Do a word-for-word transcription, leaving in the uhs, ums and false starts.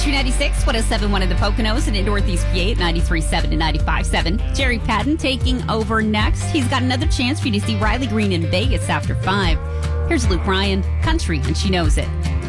Country ninety-six, one oh seven point one in the Poconos, and in Northeast P A at ninety-three point seven and ninety-five point seven. Jerry Patton taking over next. He's got another chance for you to see Riley Green in Vegas after five. Here's Luke Ryan, Country, and She Knows It.